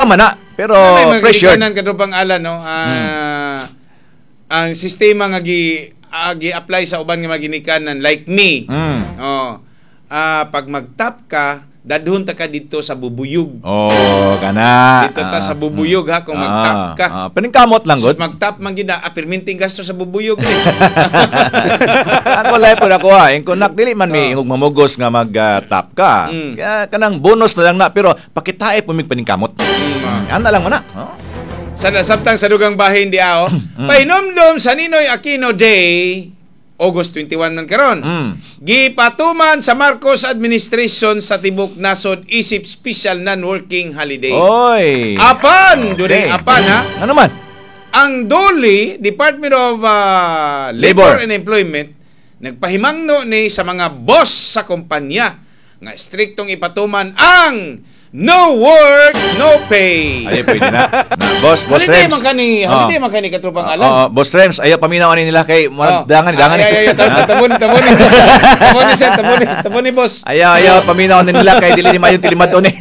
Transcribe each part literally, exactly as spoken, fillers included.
naman na, pero may pressure. magigikanan katropang alan, no? Ah, Hmm. Ang sistema nga gi ah, gi-apply sa uban nga maginikanan like me. Mm. Oh. Ah, pag mag-tap ka, dadhon ta ka dito sa bubuyog. Oh, kana. Dito ta Ah, sa bubuyog ha kung mag-tap ka. Ah, paningkamot lang Sus, gud. mag-tap man gid na, ah, perminting gasto sa bubuyog. Eh. Ako lay po ako ha, ing kunak dili man mi Oh. ingog mamugos nga mag-tap ka. Mm. Kaya kanang bonus na lang na pero pakitae po mig paningkamot. Mm. Ana lang mo na. Oh. Sa sabtang sa dugang bahin di ao. Painomdom sa Ninoy Aquino Day, August twenty-one man karon. Mm. Gipatuman sa Marcos administration sa tibok nasod isip special non-working holiday. Oy. Apan, Okay. dure apan ha. Ano man? Ang D O L I, Department of uh, Labor. Labor and Employment, nagpahimangno ni sa mga boss sa kumpanya nga striktong ipatuman ang no work, no pay. Ay pwede na. na boss, boss Holiday Rems. man kani, Oh. holiday man kani katropang Oo, alam. boss Rems, ayaw paminaw ani nila kay Oh. dangan dangan. Ay, ay, ay, tab- tabon, tabon. Tabon ni sir, tabon ni, tabon ni boss. Ayaw, ayaw, paminaw ni nila kay dili ni mayon tilimato ni.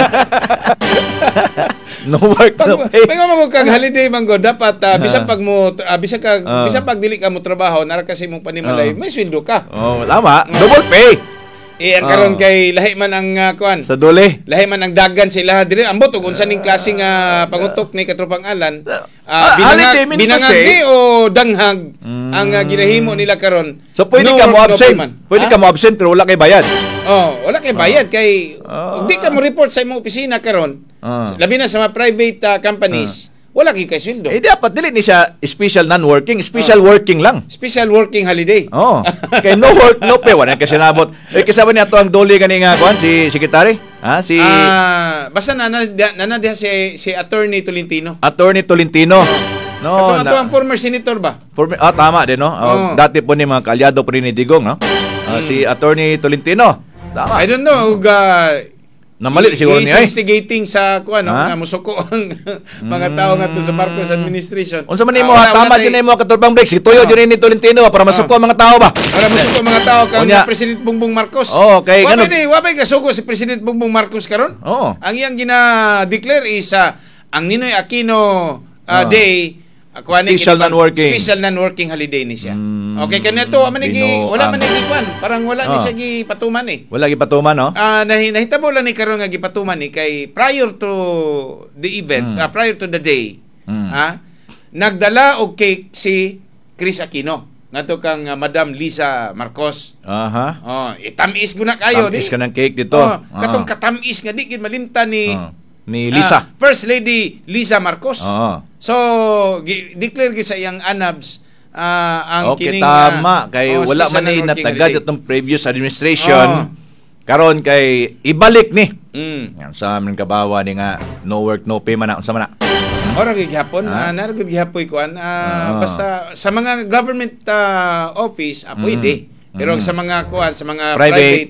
No work, no Pag pay. pag mo kag holiday man go dapat uh, bisan pag mo uh, bisan kag Ah. bisan pag dili ka mo trabaho nara kasi mong panimalay, Ah. may sweldo ka. Oh, tama. Double pay. Eh ang karon Ah. kay lahi man ang uh, kuan. Sa dole. Lahi man ang dagan sila diri ambot ug unsa ning klaseng uh, pangutok ni katropang alan. Uh, Ah, holiday binangag mean binangag kasi- ni o danghag ang uh, ginahimo nila karon. So pwede No ka mo work, no absent. payment. Pwede Ha? ka mo absent pero wala kay bayad. Oh, wala kay bayad kay Ah. ug di ka mo report sa imong opisina karon. Ah. Labi na sa mga private uh, companies, wala kay kay sweldo. Eh dapat dili ni siya special non-working, special working lang. Special working holiday. Oh, kay no work no pay wala kasi nabot. Eh kasama niya to ang dole gani nga kuan si secretary, ha? Si Ah, basta nana nana diha si si Attorney Tolentino. Attorney Tolentino. No, Katong ato ang former senator ba? for, ah, tama din no. Oh, Oo. dati po ni mga kaalyado po ni Digong, no. Ah, si Attorney Tolentino. Tama. I don't know, ug uh, Namali siguro he's niya. Eh. instigating sa kuan no, Ha? nga musuko ang mga tao ngadto sa Marcos administration. Unsa man nimo Ah, ha, wala- tama wala din tay- nimo katulbang break. Si Tuyo Oh. din ni Tolentino para masuko ang mga tao ba. Wala musuko ang mga tao kang Unya. President Bongbong Marcos. Oh, kay Wa ganun. ni wa bay kasuko si President Bongbong Marcos karon. Oh. Ang iyang gina-declare is uh, ang Ninoy Aquino uh, Oh. Day uh, kuan ni Special kinabang- non-working. Special non-working holiday ni siya. Mm, Okay, kanito man ni Ginoo wala ang- man ni kuan, parang wala ni Oh. siya gipatuman eh. Wala gipatuman no. Ah, nahi nahitabo lang ni karon nga gipatuman ni kay prior to the event, Mm. ah, prior to the day. Mm. Ah, nagdala og cake si Chris Aquino. Ngadto kang ah, Madam Lisa Marcos. Aha. Oh, itamis guna kayo Tamis di. ka ng cake dito. Oh, Ah. katong katamis nga di gid malimta ni Ah. Ni Lisa. ah, First Lady Lisa Marcos. Oo. So, gi- declare gid sa iyang anabs ah, ang Okay, kining tama. ah, Kay oh, wala special man ni non-working natagad holiday. itong previous administration. Oh. Karon kay ibalik ni. Mm. Yan sa amin kabawa ni nga no work no pay man na unsa man na. Ora gyud gihapon, Ah? ah, nara gyud gihapoy kuan. Ah. Ah, basta sa mga government ah, office, ah, pwede. Pero Mm. sa mga kuan, sa mga Private. private,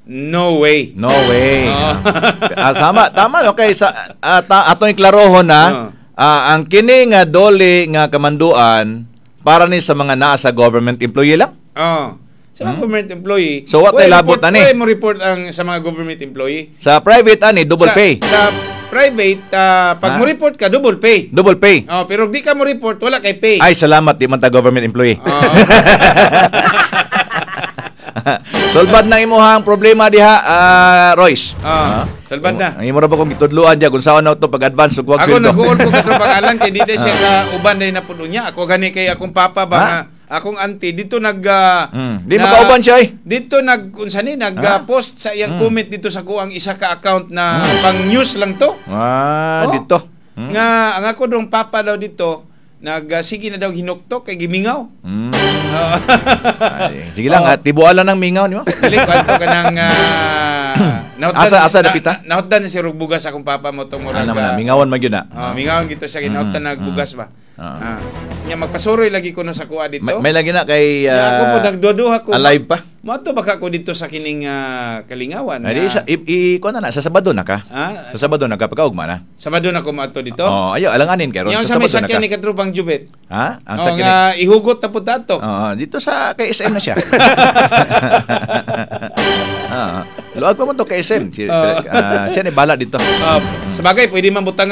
no way. No way. Oh. Ah, tama, tama okay sa uh, ta, ato iklarohon na Oh. ah, ang kini nga dole nga kamanduan para ni sa mga naa sa government employee lang. Oh. Sa mga government employee. Hmm? So, what pwede ay labot report- na ni? pwede mo report ang sa mga government employee. Sa private ani double sa, pay. Sa private, ah, pag Ha? mo report ka, double pay. Double pay. Oh, pero di ka mo report, wala kay pay. Ay salamat di man ta government employee. Oh. Solbad na imuhang problema diha, ah, Royce. Ah, salbad na. Ang imo ra ba kung gitudluan diya kung saan na to pag-advance ug wag Ako sweldo. nag-uol ko katro pangalan kay dito siya ka uban na napuno niya. Ako gani kay akong papa ba Ha? nga akong auntie dito nag ah, Hmm, di na- makauban siya eh. Dito nag unsa ni nag Ha? ah, post sa iyang Hmm. comment dito sa kuang isa ka account na pang news lang to. Ah, Oh. dito. Hmm. Nga ang ako dong papa daw dito nag ah, sige na daw hinuktok kay gimingaw. Hmm. Oh. Ay, sige lang, Oh. at tibuan lang ng mingaw ni mo. Dili ko ato ka nang uh, Asa- asa dapita? Na, nahutdan na si Rugbugas akong papa mo tong murag. Ano man, ah, mingawan man gyud na. Oh, mingawan gito sa kinahutdan Mm, nagbugas ba. Ah. Ah. Nya magpasuroy lagi ko no sa kuha dito. May, may lagi na kay Nya ako po ah, nagduduha ko. alive pa. Mato baka ko dito sa kining ah, Kalingawan. Ay, di, nga- sa, i, i, kuwan na na, sa Sabado na ka. Ah, Sa Sabado na ka, pagkaugma na. Sabado na ko mato dito. Oo, ayo, alanganin karon. Nya Sa sa may Sabado na ka. sakyan ni Katrupang Jubet. Ha? Ang Oh, sakyan ni... nga ihugot na po dato. Oo, dito sa K S M na siya. Ah, luwag pa mo to K S M. Si, Oo. ah, siya ni bala dito. Ah, sa bagay pwede man butang